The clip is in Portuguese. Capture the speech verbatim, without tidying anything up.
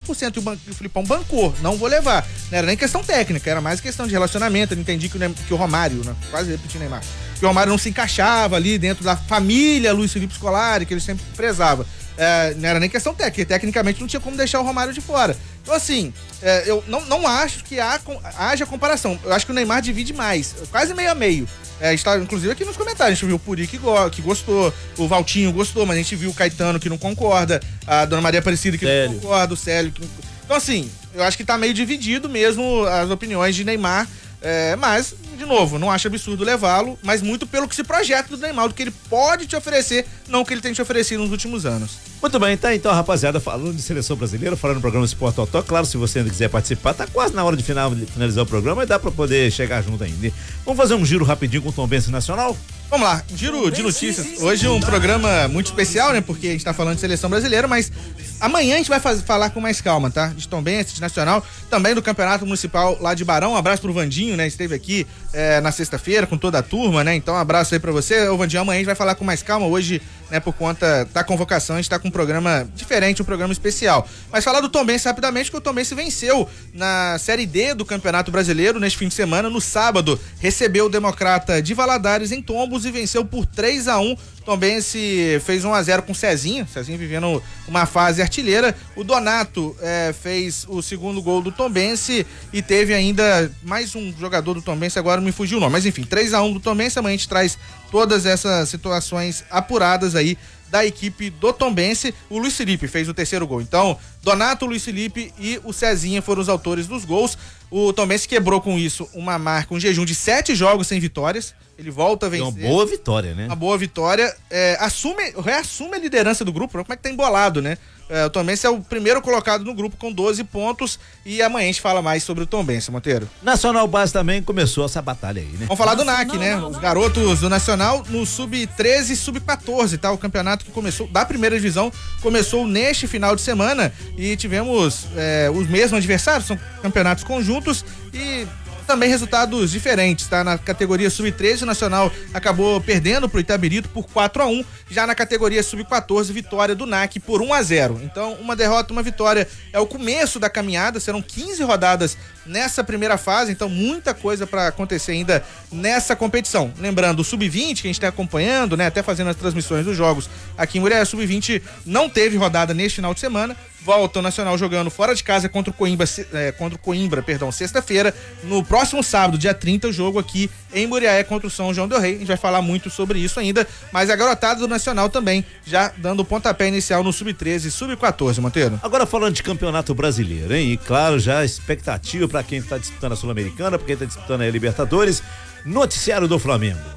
por cento e o, ban- o Filipão bancou, não vou levar. Não era nem questão técnica, era mais questão de relacionamento. Eu entendi que o, Neym- que o Romário, né, quase repeti o Neymar, que o Romário não se encaixava ali dentro da família Luiz Felipe Scolari, que ele sempre prezava. É, não era nem questão técnica, tecnicamente não tinha como deixar o Romário de fora. Então, assim, é, eu não, não acho que há, haja comparação. Eu acho que o Neymar divide mais, quase meio a meio. É, a gente tá, inclusive, aqui nos comentários, a gente viu o Puri que, go que gostou, o Valtinho gostou, mas a gente viu o Caetano que não concorda, a Dona Maria Aparecida que Célio. não concorda, o Célio que não... Então, assim, eu acho que tá meio dividido mesmo as opiniões de Neymar. É, mas, de novo, não acho absurdo levá-lo, mas muito pelo que se projeta do Neymar, do que ele pode te oferecer, não o que ele tem te oferecido nos últimos anos. Muito bem, tá então, rapaziada, falando de seleção brasileira, falando no programa Sport Total, claro, se você ainda quiser participar, tá quase na hora de, final, de finalizar o programa e dá pra poder chegar junto ainda. Vamos fazer um giro rapidinho com o Tombense Nacional? Vamos lá, giro de notícias. Hoje um programa muito especial, né? Porque a gente tá falando de seleção brasileira, mas amanhã a gente vai fazer, falar com mais calma, tá? De Tombense, de Nacional, também do Campeonato Municipal lá de Barão. Um abraço pro Vandinho, né? Esteve aqui é, na sexta-feira com toda a turma, né? Então um abraço aí pra você. Ô Vandinho, amanhã a gente vai falar com mais calma. Hoje, né, por conta da convocação, a gente tá com um programa diferente, um programa especial. Mas falar do Tombense rapidamente, que o Tombense venceu na Série D do Campeonato Brasileiro neste fim de semana. No sábado, recebeu o Democrata de Valadares em Tombos e venceu por três a um. Tombense fez um a zero com o Cezinha, Cezinha vivendo uma fase artilheira. O Donato é, fez o segundo gol do Tombense e teve ainda mais um jogador do Tombense, agora me fugiu o nome, mas enfim, três a um do Tombense. Amanhã a gente traz todas essas situações apuradas aí da equipe do Tombense. O Luiz Felipe fez o terceiro gol. Então, Donato, Luiz Felipe e o Cezinha foram os autores dos gols. O Tombense quebrou com isso uma marca, um jejum de sete jogos sem vitórias. Ele volta a vencer. Uma boa vitória, né? Uma boa vitória. É, assume, reassume a liderança do grupo. Como é que tá embolado, né? É, o Tombense é o primeiro colocado no grupo com doze pontos. E amanhã a gente fala mais sobre o Tombense, Monteiro. Nacional Base também começou essa batalha aí, né? Vamos falar do N A C, né? Os garotos do Nacional no sub treze e sub quatorze, tá? O campeonato que começou, da primeira divisão, começou neste final de semana. E tivemos é, os mesmos adversários, são campeonatos conjuntos e também resultados diferentes, tá? Na categoria sub treze, o Nacional acabou perdendo pro Itabirito por quatro a um. Já na categoria sub quatorze, vitória do N A C por um a zero. Então, uma derrota, uma vitória é o começo da caminhada. Serão quinze rodadas nessa primeira fase, então muita coisa para acontecer ainda nessa competição. Lembrando, o sub vinte que a gente está acompanhando, né? Até fazendo as transmissões dos jogos aqui em Muriaé, sub vinte não teve rodada neste final de semana. Volta o Nacional jogando fora de casa contra o Coimbra, é, contra o Coimbra, perdão, sexta-feira. No próximo sábado, dia trinta, o jogo aqui em Muriaé contra o São João del Rei. A gente vai falar muito sobre isso ainda, mas a garotada do Nacional também já dando o pontapé inicial no sub treze e sub quatorze, Monteiro. Agora falando de campeonato brasileiro, hein? E claro, já expectativa para quem está disputando a Sul-Americana, para quem está disputando a Libertadores. Noticiário do Flamengo.